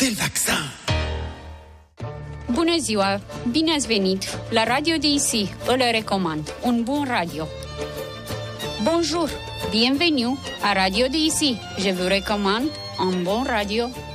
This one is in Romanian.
Tel vaccin. Bună ziua! Bine ați venit la Radio DIC, îl recomand. Un bun radio. Bonjour! Bienvenue à Radio DIC. Je vous recommande un bon radio.